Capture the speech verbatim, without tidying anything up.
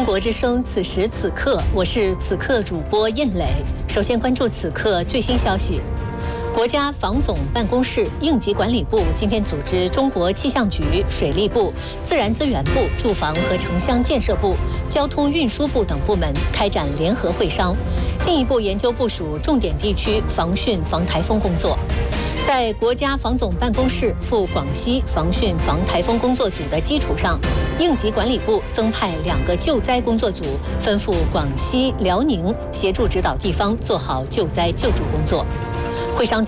国之声，此时此刻，我是此刻主播燕磊。首先关注此刻最新消息。国家防总办公室应急管理部今天组织中国气象局、水利部、自然资源部、住房和城乡建设部、交通运输部等部门开展联合会商，进一步研究部署重点地区防汛防台风工作。在国家防总办公室赴广西防汛防台风工作组的基础上，应急管理部增派两个救灾工作组，分赴广西、辽宁，协助指导地方做好救灾救助工作。会商